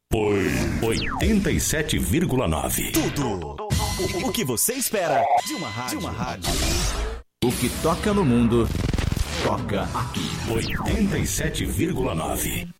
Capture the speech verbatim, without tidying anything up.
oitenta e sete vírgula nove. Tudo o que você espera de uma rádio. De uma rádio. O que toca no mundo, toca aqui. oitenta e sete vírgula nove.